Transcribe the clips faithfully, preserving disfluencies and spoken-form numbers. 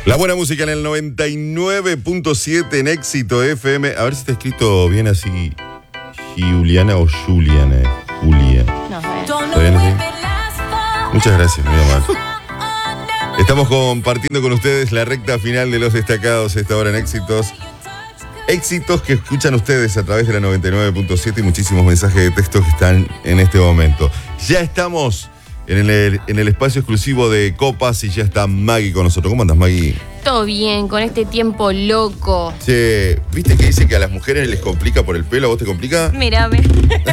La buena música en el noventa y nueve punto siete en Éxito F M. A ver si está escrito bien así. Juliana o Juliana. Julia. No, ¿Está bien así? Muchas gracias, muy amable. Estamos compartiendo con ustedes la recta final de los destacados esta hora en Éxitos. Éxitos que escuchan ustedes a través de la noventa y nueve punto siete y muchísimos mensajes de texto que están en este momento. Ya estamos en el, en el espacio exclusivo de Copas y ya está Maggie con nosotros. ¿Cómo andas, Maggie? Todo bien, con este tiempo loco. Che, ¿viste que dice que a las mujeres les complica por el pelo? ¿A vos te complica? Mírame.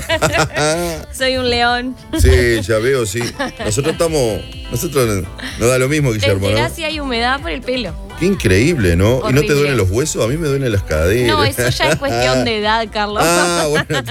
Soy un león. Sí, ya veo, sí. Nosotros estamos... Nosotros nos da lo mismo, Guillermo, ¿Te ¿no? enterás si hay humedad por el pelo? Qué increíble, ¿no? Horrible. ¿Y no te duelen los huesos? A mí me duelen las caderas. No, eso ya es cuestión de edad, Carlos. Ah, bueno.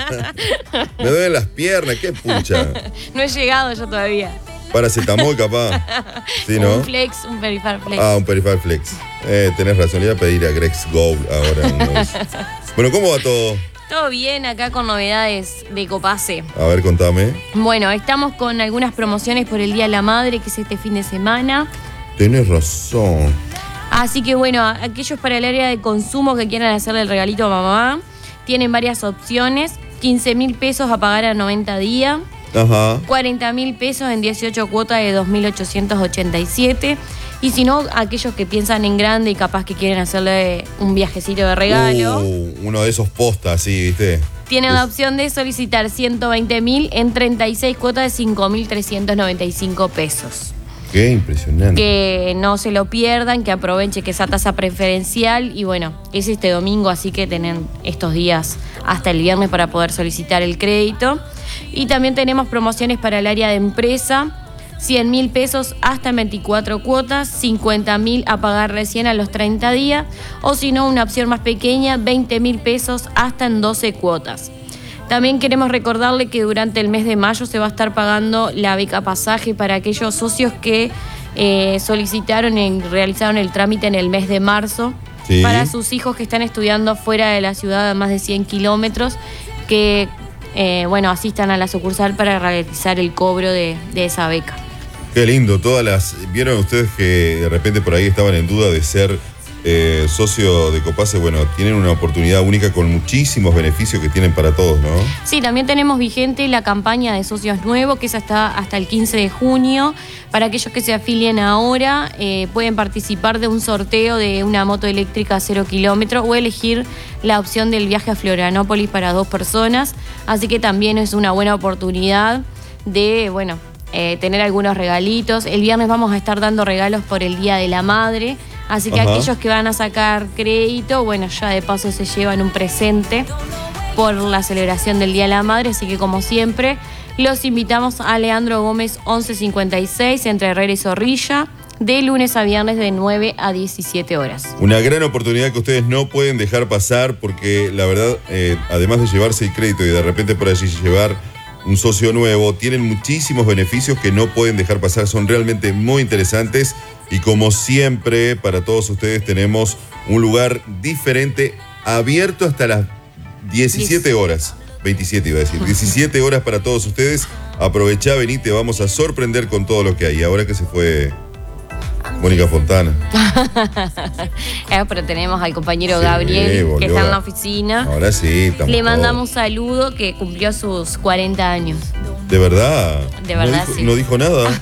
Me duelen las piernas, qué pucha. No he llegado yo todavía. Paracetamol, capaz. Sí, ¿no? Un flex, un perifar flex. Ah, un perifar flex. Eh, tenés razón, le voy a pedir a Grex Gold ahora. Unos... Bueno, ¿cómo va todo? Todo bien acá con novedades de Copase. A ver, contame. Bueno, estamos con algunas promociones por el Día de la Madre, que es este fin de semana. Tenés razón. Así que bueno, aquellos para el área de consumo que quieran hacerle el regalito a mamá, tienen varias opciones. quince mil pesos a pagar a noventa días. Ajá. cuarenta mil pesos en dieciocho cuotas de dos mil ochocientos ochenta y siete. Y si no, aquellos que piensan en grande y capaz que quieren hacerle un viajecito de regalo, Uh, uno de esos postas, sí, ¿viste? tienen Es- la opción de solicitar ciento veinte mil en treinta y seis cuotas de cinco mil trescientos noventa y cinco pesos. Qué impresionante. Que no se lo pierdan, que aprovechen que esa tasa preferencial. Y bueno, es este domingo, así que tienen estos días hasta el viernes para poder solicitar el crédito. Y también tenemos promociones para el área de empresa. cien mil pesos hasta en veinticuatro cuotas, cincuenta mil a pagar recién a los treinta días, o si no, una opción más pequeña, veinte mil pesos hasta en doce cuotas. También queremos recordarle que durante el mes de mayo se va a estar pagando la beca pasaje para aquellos socios que eh, solicitaron y realizaron el trámite en el mes de marzo, Sí. para sus hijos que están estudiando fuera de la ciudad a más de cien kilómetros, que eh, bueno, asistan a la sucursal para realizar el cobro de, de esa beca. Qué lindo, todas las... ¿Vieron ustedes que de repente por ahí estaban en duda de ser eh, socio de Copase? Bueno, tienen una oportunidad única con muchísimos beneficios que tienen para todos, ¿no? Sí, también tenemos vigente la campaña de socios nuevos, que es hasta, hasta el quince de junio. Para aquellos que se afilien ahora, eh, pueden participar de un sorteo de una moto eléctrica cero kilómetros o elegir la opción del viaje a Florianópolis para dos personas. Así que también es una buena oportunidad de, bueno, eh, tener algunos regalitos. El viernes vamos a estar dando regalos por el Día de la Madre. Así que Ajá. aquellos que van a sacar crédito, bueno, ya de paso se llevan un presente por la celebración del Día de la Madre. Así que, como siempre, los invitamos a Leandro Gómez once cincuenta y seis, entre Herrera y Zorrilla, de lunes a viernes de nueve a diecisiete horas. Una gran oportunidad que ustedes no pueden dejar pasar porque la verdad, eh, además de llevarse el crédito y de repente por allí llevar un socio nuevo, tienen muchísimos beneficios que no pueden dejar pasar, son realmente muy interesantes y como siempre para todos ustedes tenemos un lugar diferente, abierto hasta las diecisiete horas, veintisiete iba a decir, diecisiete horas para todos ustedes. Aprovechá, vení, te vamos a sorprender con todo lo que hay. Ahora que se fue Mónica Fontana. Eh, pero tenemos al compañero Sí, Gabriel, volvió que está en a- la oficina. Ahora sí, estamos Le mandamos todos. un saludo, que cumplió sus cuarenta años. De verdad. De verdad, no dijo, sí. No dijo nada.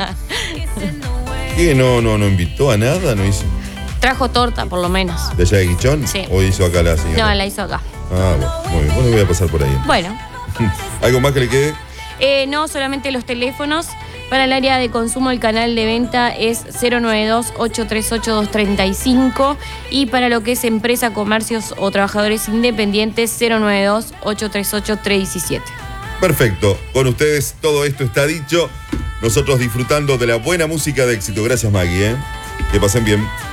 ¿Qué? No, no, no invitó a nada, no hizo. Trajo torta, por lo menos. ¿De allá de Guichón? Sí. ¿O hizo acá la señora? No, la hizo acá. Ah, bueno, muy bien. Bueno, voy a pasar por ahí. Bueno, ¿Algo más que le quede? eh, no solamente los teléfonos. Para el área de consumo, el canal de venta es cero nueve dos, ocho tres ocho, dos tres cinco. Y para lo que es empresa, comercios o trabajadores independientes, cero nueve dos, ocho tres ocho, tres uno siete. Perfecto. Con ustedes todo esto está dicho. Nosotros disfrutando de la buena música de Éxito. Gracias, Maggie, ¿eh? Que pasen bien.